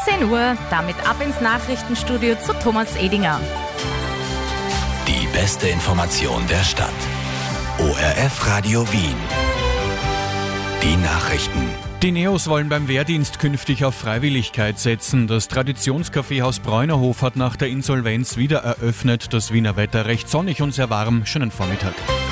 10 Uhr, damit ab ins Nachrichtenstudio zu Thomas Edinger. Die beste Information der Stadt. ORF Radio Wien. Die Nachrichten. Die Neos wollen beim Wehrdienst künftig auf Freiwilligkeit setzen. Das Traditionskaffeehaus Bräunerhof hat nach der Insolvenz wieder eröffnet. Das Wiener Wetter recht sonnig und sehr warm. Schönen Vormittag.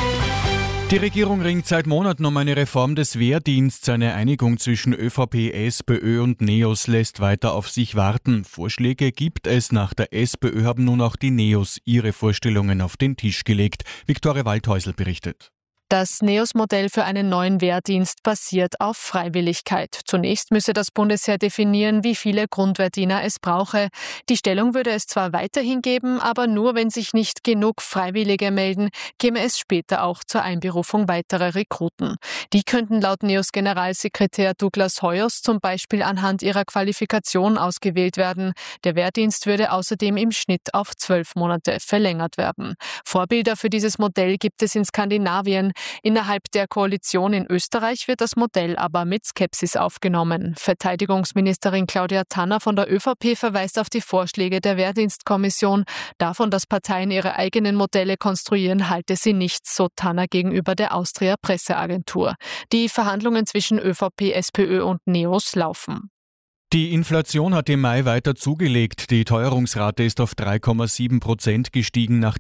Die Regierung ringt seit Monaten um eine Reform des Wehrdienstes. Eine Einigung zwischen ÖVP, SPÖ und Neos lässt weiter auf sich warten. Vorschläge gibt es. Nach der SPÖ haben nun auch die Neos ihre Vorstellungen auf den Tisch gelegt. Viktoria Waldhäusl berichtet. Das NEOS-Modell für einen neuen Wehrdienst basiert auf Freiwilligkeit. Zunächst müsse das Bundesheer definieren, wie viele Grundwehrdiener es brauche. Die Stellung würde es zwar weiterhin geben, aber nur, wenn sich nicht genug Freiwillige melden, käme es später auch zur Einberufung weiterer Rekruten. Die könnten laut NEOS-Generalsekretär Douglas Hoyos zum Beispiel anhand ihrer Qualifikation ausgewählt werden. Der Wehrdienst würde außerdem im Schnitt auf 12 Monate verlängert werden. Vorbilder für dieses Modell gibt es in Skandinavien. Innerhalb der Koalition in Österreich wird das Modell aber mit Skepsis aufgenommen. Verteidigungsministerin Claudia Tanner von der ÖVP verweist auf die Vorschläge der Wehrdienstkommission. Davon, dass Parteien ihre eigenen Modelle konstruieren, halte sie nichts, so Tanner gegenüber der Austria Presseagentur. Die Verhandlungen zwischen ÖVP, SPÖ und Neos laufen. Die Inflation hat im Mai weiter zugelegt. Die Teuerungsrate ist auf 3,7% gestiegen, nach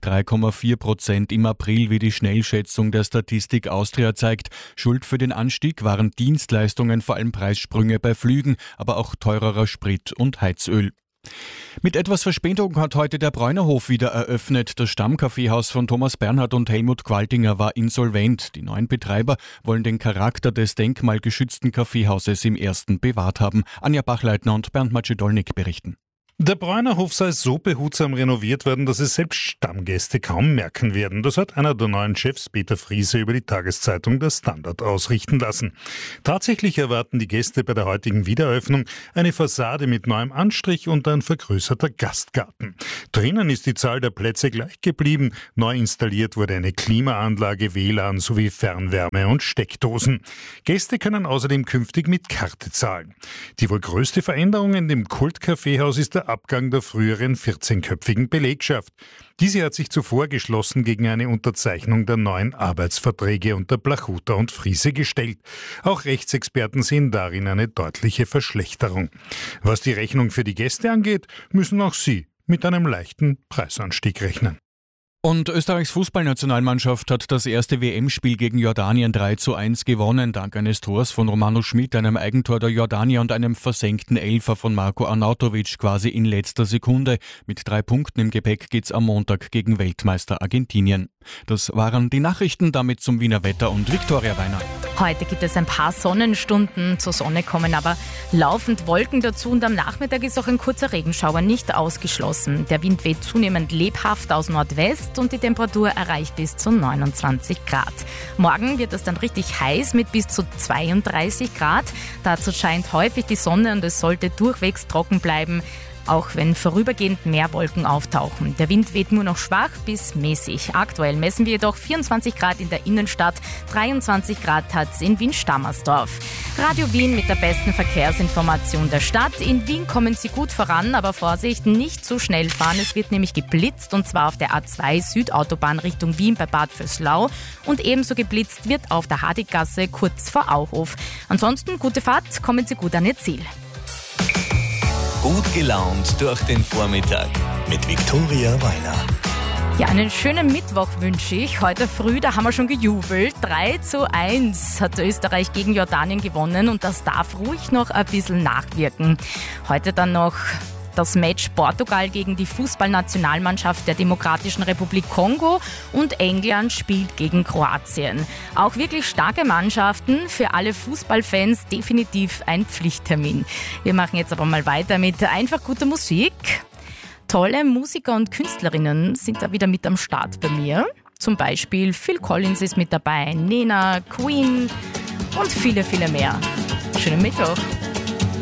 3,4% im April, wie die Schnellschätzung der Statistik Austria zeigt. Schuld für den Anstieg waren Dienstleistungen, vor allem Preissprünge bei Flügen, aber auch teurerer Sprit und Heizöl. Mit etwas Verspätung hat heute der Bräunerhof wieder eröffnet. Das Stammkaffeehaus von Thomas Bernhard und Helmut Qualtinger war insolvent. Die neuen Betreiber wollen den Charakter des denkmalgeschützten Kaffeehauses im Ersten bewahrt haben. Anja Bachleitner und Bernd Macedolnik berichten. Der Bräunerhof sei so behutsam renoviert worden, dass es selbst Stammgäste kaum merken werden. Das hat einer der neuen Chefs, Peter Friese, über die Tageszeitung Der Standard ausrichten lassen. Tatsächlich erwarten die Gäste bei der heutigen Wiedereröffnung eine Fassade mit neuem Anstrich und ein vergrößerter Gastgarten. Drinnen ist die Zahl der Plätze gleich geblieben. Neu installiert wurde eine Klimaanlage, WLAN sowie Fernwärme und Steckdosen. Gäste können außerdem künftig mit Karte zahlen. Die wohl größte Veränderung in dem Kultkaffeehaus ist der Abgang der früheren 14-köpfigen Belegschaft. Diese hat sich zuvor geschlossen gegen eine Unterzeichnung der neuen Arbeitsverträge unter Blachuter und Friese gestellt. Auch Rechtsexperten sehen darin eine deutliche Verschlechterung. Was die Rechnung für die Gäste angeht, müssen auch sie mit einem leichten Preisanstieg rechnen. Und Österreichs Fußballnationalmannschaft hat das erste WM-Spiel gegen Jordanien 3:1 gewonnen, dank eines Tors von Romano Schmid, einem Eigentor der Jordanier und einem versenkten Elfer von Marko Arnautovic quasi in letzter Sekunde. Mit 3 Punkten im Gepäck geht's am Montag gegen Weltmeister Argentinien. Das waren die Nachrichten, damit zum Wiener Wetter und Viktoria Weiner. Heute gibt es ein paar Sonnenstunden, zur Sonne kommen aber laufend Wolken dazu und am Nachmittag ist auch ein kurzer Regenschauer nicht ausgeschlossen. Der Wind weht zunehmend lebhaft aus Nordwest und die Temperatur erreicht bis zu 29 Grad. Morgen wird es dann richtig heiß mit bis zu 32 Grad. Dazu scheint häufig die Sonne und es sollte durchwegs trocken bleiben, auch wenn vorübergehend mehr Wolken auftauchen. Der Wind weht nur noch schwach bis mäßig. Aktuell messen wir jedoch 24 Grad in der Innenstadt, 23 Grad hat es in Wien-Stammersdorf. Radio Wien mit der besten Verkehrsinformation der Stadt. In Wien kommen Sie gut voran, aber Vorsicht, nicht zu schnell fahren. Es wird nämlich geblitzt und zwar auf der A2 Südautobahn Richtung Wien bei Bad Vöslau und ebenso geblitzt wird auf der Hadiggasse kurz vor Auhof. Ansonsten gute Fahrt, kommen Sie gut an Ihr Ziel. Gut gelaunt durch den Vormittag mit Viktoria Weiner. Ja, einen schönen Mittwoch wünsche ich. Heute früh, da haben wir schon gejubelt. 3:1 hat Österreich gegen Jordanien gewonnen und das darf ruhig noch ein bisschen nachwirken. Heute dann noch das Match Portugal gegen die Fußballnationalmannschaft der Demokratischen Republik Kongo und England spielt gegen Kroatien. Auch wirklich starke Mannschaften, für alle Fußballfans definitiv ein Pflichttermin. Wir machen jetzt aber mal weiter mit einfach guter Musik. Tolle Musiker und Künstlerinnen sind da wieder mit am Start bei mir. Zum Beispiel Phil Collins ist mit dabei, Nena, Queen und viele, viele mehr. Schönen Mittwoch.